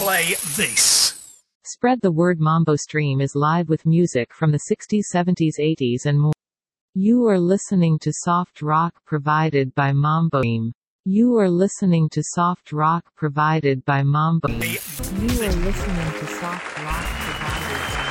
play this. Spread the word. Mambo Stream is live with music from the 60s, 70s, 80s and more. You are listening to soft rock provided by Mambo Stream. You are listening to soft rock provided by Mambo Stream. You are listening to soft rock provided by